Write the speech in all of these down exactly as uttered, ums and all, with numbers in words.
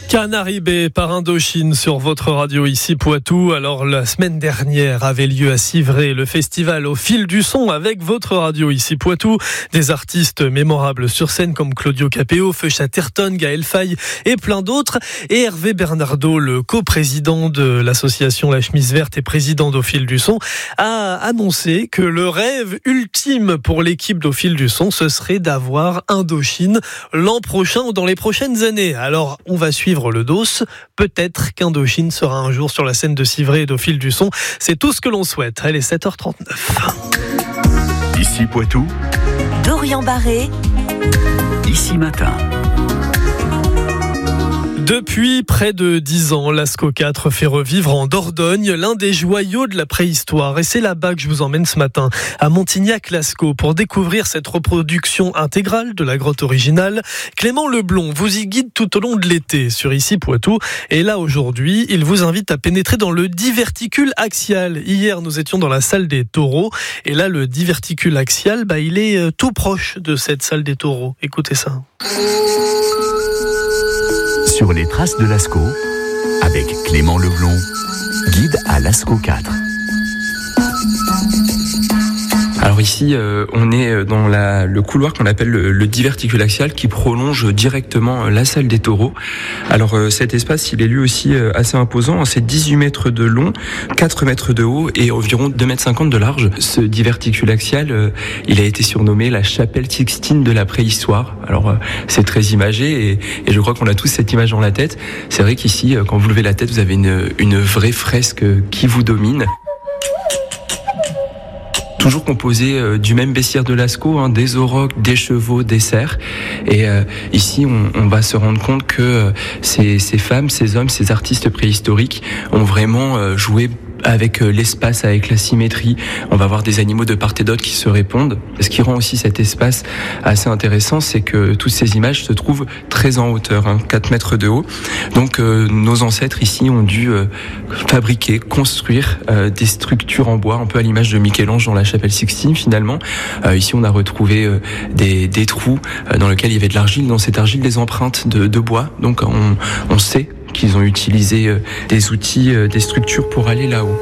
Canaribé par Indochine sur votre radio ici Poitou. Alors la semaine dernière avait lieu à Civray le festival Au fil du son avec votre radio ici Poitou. Des artistes mémorables sur scène comme Claudio Capéo, Feu Chatterton, Gaël Faye et plein d'autres. Et Hervé Bernardo, le coprésident de l'association La Chemise Verte et président d'Au fil du son, a annoncé que le rêve ultime pour l'équipe d'Au fil du son, ce serait d'avoir Indochine l'an prochain ou dans les prochaines années. Alors on va suivre le dos. Peut-être qu'Indochine sera un jour sur la scène de Civray et d'Au fil du son. C'est tout ce que l'on souhaite. Allez, sept heures trente-neuf. Ici Poitou. Dorian Barré. Ici Matin. Depuis près de dix ans, l'Asco quatre fait revivre en Dordogne l'un des joyaux de la préhistoire. Et c'est là-bas que je vous emmène ce matin, à Montignac-Lascaux, pour découvrir cette reproduction intégrale de la grotte originale. Clément Leblond vous y guide tout au long de l'été sur Ici Poitou. Et là, aujourd'hui, il vous invite à pénétrer dans le diverticule axial. Hier, nous étions dans la salle des taureaux. Et là, le diverticule axial, bah, il est tout proche de cette salle des taureaux. Écoutez ça. Sur les traces de Lascaux, avec Clément Leblond, guide à Lascaux quatre. Alors ici, euh, on est dans la, le couloir qu'on appelle le, le diverticule axial qui prolonge directement la salle des taureaux. Alors euh, cet espace, il est lui aussi euh, assez imposant. C'est dix-huit mètres de long, quatre mètres de haut et environ deux mètres cinquante de large. Ce diverticule axial, euh, il a été surnommé la chapelle Sixtine de la préhistoire. Alors euh, c'est très imagé et, et je crois qu'on a tous cette image dans la tête. C'est vrai qu'ici, euh, quand vous levez la tête, vous avez une, une vraie fresque qui vous domine. Toujours composé euh, du même bestiaire de Lascaux, hein, des aurochs, des chevaux, des cerfs. Et euh, ici, on, on va se rendre compte que euh, ces, ces femmes, ces hommes, ces artistes préhistoriques ont vraiment euh, joué avec l'espace, avec la symétrie. On va voir des animaux de part et d'autre qui se répondent. Ce qui rend aussi cet espace assez intéressant, c'est que toutes ces images se trouvent très en hauteur, hein, quatre mètres de haut. Donc euh, nos ancêtres ici ont dû euh, fabriquer, construire euh, des structures en bois, un peu à l'image de Michel-Ange dans la chapelle Sixtine finalement. Euh, ici on a retrouvé euh, des, des trous euh, dans lesquels il y avait de l'argile. Dans cette argile, des empreintes de, de bois. Donc on, on sait qu'ils ont utilisé des outils, des structures pour aller là-haut.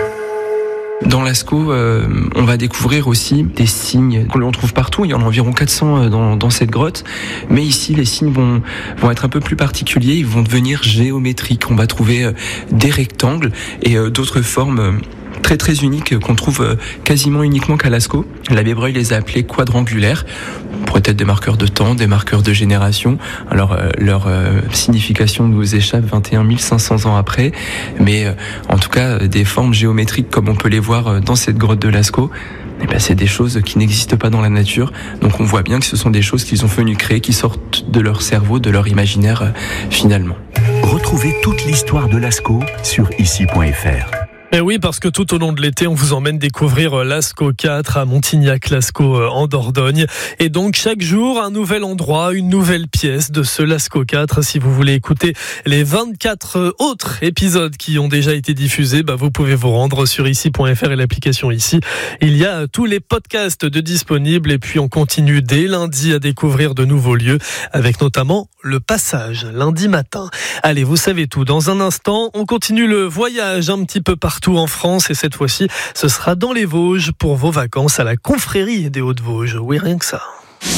Dans Lascaux, euh, on va découvrir aussi des signes qu'on l'on trouve partout. Il y en a environ quatre cents dans, dans cette grotte. Mais ici, les signes vont, vont être un peu plus particuliers. Ils vont devenir géométriques. On va trouver euh, des rectangles et euh, d'autres formes euh, très très uniques qu'on trouve euh, quasiment uniquement qu'à Lascaux. L'abbé Breuil les a appelés quadrangulaires. Pourrait être des marqueurs de temps, des marqueurs de génération. Alors euh, leur euh, signification nous échappe vingt et un mille cinq cents ans après, mais euh, en tout cas euh, des formes géométriques comme on peut les voir euh, dans cette grotte de Lascaux, eh ben, c'est des choses qui n'existent pas dans la nature. Donc on voit bien que ce sont des choses qu'ils ont venu créer, qui sortent de leur cerveau, de leur imaginaire euh, finalement. Retrouvez toute l'histoire de Lascaux sur ici point f r. Et oui, parce que tout au long de l'été, on vous emmène découvrir l'Asco quatre à Montignac-Lascaux en Dordogne. Et donc, chaque jour, un nouvel endroit, une nouvelle pièce de ce l'Asco quatre. Si vous voulez écouter les vingt-quatre autres épisodes qui ont déjà été diffusés, bah, vous pouvez vous rendre sur ici point f r et l'application Ici. Il y a tous les podcasts de disponibles et puis on continue dès lundi à découvrir de nouveaux lieux avec notamment le Passage, lundi matin. Allez, vous savez tout. Dans un instant, on continue le voyage un petit peu partout en France et cette fois-ci, ce sera dans les Vosges pour vos vacances à la confrérie des Hauts-de-Vosges. Oui, rien que ça.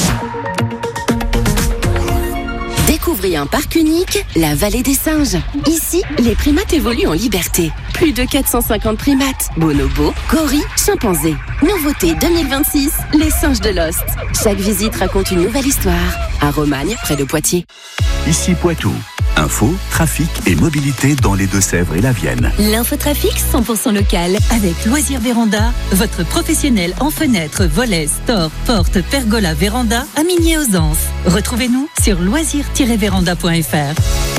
Découvrez un parc unique, la Vallée des Singes. Ici, les primates évoluent en liberté. Plus de quatre cent cinquante primates, bonobos, gorilles, chimpanzés. Nouveauté deux mille vingt-six, les singes de Lost. Chaque visite raconte une nouvelle histoire. À Romagne, près de Poitiers. Ici Poitou. Info, trafic et mobilité dans les Deux-Sèvres et la Vienne. L'infotrafic cent pour cent local avec Loisirs Véranda, votre professionnel en fenêtres, volets, stores, portes, pergola, véranda à Migné-aux-Anses. Retrouvez-nous sur loisirs tiret véranda point f r.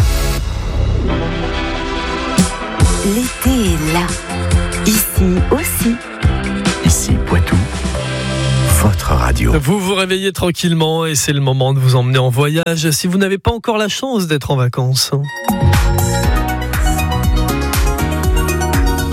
L'été est là. Ici aussi. Ici Poitou. Votre radio. Vous vous réveillez tranquillement et c'est le moment de vous emmener en voyage si vous n'avez pas encore la chance d'être en vacances.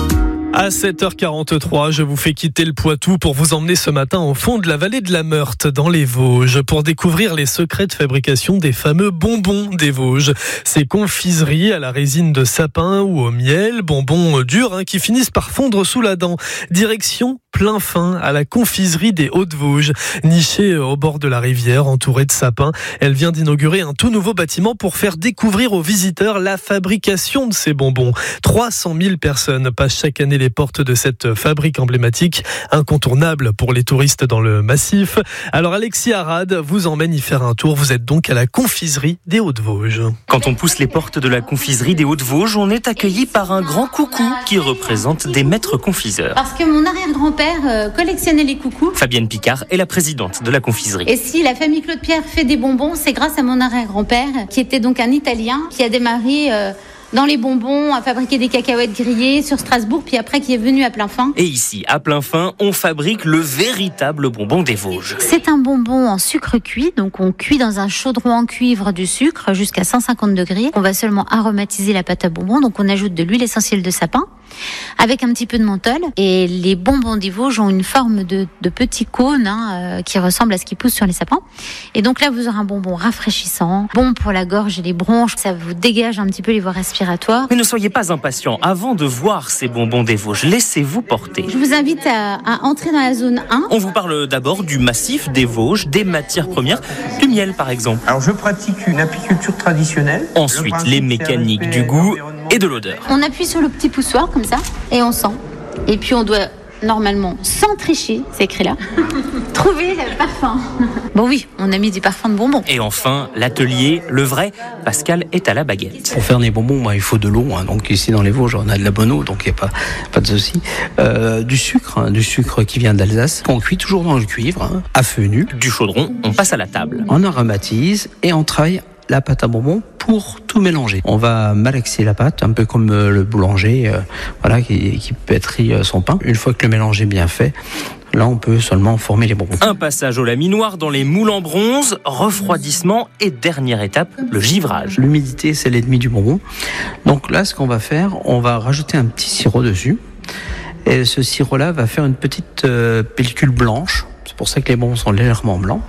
À sept heures quarante-trois, je vous fais quitter le Poitou pour vous emmener ce matin au fond de la vallée de la Meurthe, dans les Vosges, pour découvrir les secrets de fabrication des fameux bonbons des Vosges. Ces confiseries à la résine de sapin ou au miel, bonbons durs hein, qui finissent par fondre sous la dent. Direction plein fin à la confiserie des Hauts-de-Vosges, nichée au bord de la rivière, entourée de sapins. Elle vient d'inaugurer un tout nouveau bâtiment pour faire découvrir aux visiteurs la fabrication de ces bonbons. trois cent mille personnes passent chaque année les portes de cette fabrique emblématique, incontournable pour les touristes dans le massif. Alors Alexis Arad vous emmène y faire un tour. Vous êtes donc à la confiserie des Hauts-de-Vosges. Quand on pousse les portes de la confiserie des Hauts-de-Vosges, on est accueilli par un grand coucou qui représente des maîtres confiseurs. Parce que mon arrière-grand-père euh, collectionnait les coucous. Fabienne Picard est la présidente de la confiserie. Et si la famille Claude Pierre fait des bonbons, c'est grâce à mon arrière-grand-père, qui était donc un Italien, qui a démarré euh, dans les bonbons, à fabriquer des cacahuètes grillées sur Strasbourg, puis après qui est venu à plein fin. Et ici, à plein fin, on fabrique le véritable bonbon des Vosges. C'est un bonbon en sucre cuit, donc on cuit dans un chaudron en cuivre du sucre jusqu'à cent cinquante degrés. On va seulement aromatiser la pâte à bonbons, donc on ajoute de l'huile essentielle de sapin avec un petit peu de menthol. Et les bonbons des Vosges ont une forme de, de petit cône hein, euh, qui ressemble à ce qui pousse sur les sapins. Et donc là, vous aurez un bonbon rafraîchissant, bon pour la gorge et les bronches. Ça vous dégage un petit peu les voies respiratoires. Mais ne soyez pas impatients. Avant de voir ces bonbons des Vosges, laissez-vous porter. Je vous invite à, à entrer dans la zone un. On vous parle d'abord du massif des Vosges, des matières premières, du miel par exemple. Alors je pratique une apiculture traditionnelle. Ensuite, les mécaniques du goût et de l'odeur. On appuie sur le petit poussoir comme ça et on sent. Et puis on doit normalement, sans tricher, c'est écrit là, trouver le parfum. Bon oui, on a mis du parfum de bonbons. Et enfin, l'atelier, le vrai, Pascal est à la baguette. Pour faire des bonbons, bah, il faut de l'eau. Hein. Donc ici dans les Vosges, on a de la bonne eau, donc il n'y a pas, pas de souci. Euh, du sucre, hein, du sucre qui vient d'Alsace. On cuit toujours dans le cuivre, hein, à feu nu. Du chaudron, on passe à la table. On aromatise et on travaille la pâte à bonbons pour tout mélanger. On va malaxer la pâte, un peu comme le boulanger, euh, voilà, qui, qui pétrit son pain. Une fois que le mélange est bien fait, là, on peut seulement former les bonbons. Un passage au laminoir dans les moules en bronze, refroidissement et dernière étape, le givrage. L'humidité, c'est l'ennemi du bonbon. Donc là, ce qu'on va faire, on va rajouter un petit sirop dessus. Et ce sirop-là va faire une petite euh, pellicule blanche. C'est pour ça que les bonbons sont légèrement blancs.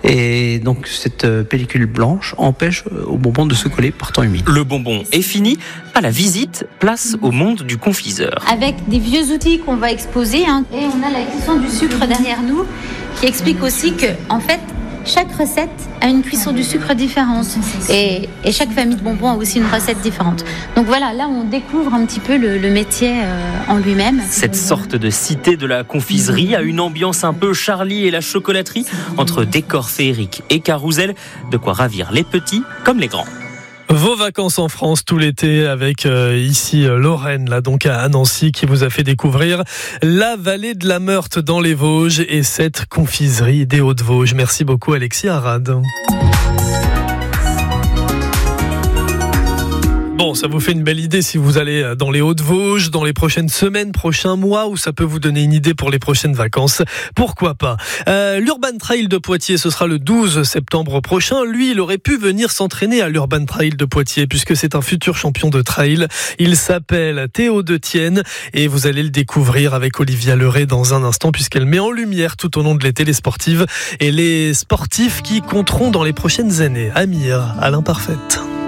Et donc cette pellicule blanche empêche aux bonbons de se coller par temps humide. Le bonbon est fini, pas la visite, place au monde du confiseur. Avec des vieux outils qu'on va exposer, hein. Et on a la cuisson du sucre derrière nous, qui explique aussi que, en fait, chaque recette a une cuisson du sucre différente et, et chaque famille de bonbons a aussi une recette différente. Donc voilà, là on découvre un petit peu le, le métier euh, en lui-même. Cette sorte de cité de la confiserie a une ambiance un peu Charlie et la chocolaterie, entre décor féerique et carrousel, de quoi ravir les petits comme les grands. Vos vacances en France tout l'été avec euh, ici euh, Lorraine, là donc à Nancy, qui vous a fait découvrir la vallée de la Meurthe dans les Vosges et cette confiserie des Hauts-de-Vosges. Merci beaucoup Alexis Arad. Bon, ça vous fait une belle idée si vous allez dans les Hauts-de-Vosges dans les prochaines semaines, prochains mois, ou ça peut vous donner une idée pour les prochaines vacances. Pourquoi pas. euh, L'Urban Trail de Poitiers, ce sera le douze septembre prochain. Lui, il aurait pu venir s'entraîner à l'Urban Trail de Poitiers puisque c'est un futur champion de trail. Il s'appelle Théo de Tienne et vous allez le découvrir avec Olivia Leray dans un instant puisqu'elle met en lumière tout au long de l'été les sportives et les sportifs qui compteront dans les prochaines années. Amir, à l'imparfaite.